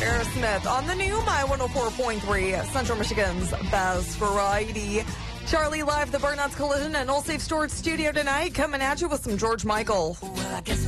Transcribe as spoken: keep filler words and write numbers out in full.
Aerosmith on the new My one oh four point three, Central Michigan's best variety. Charlie live, the Burnouts Collision and All Safe Storage Studio tonight, coming at you with some George Michael.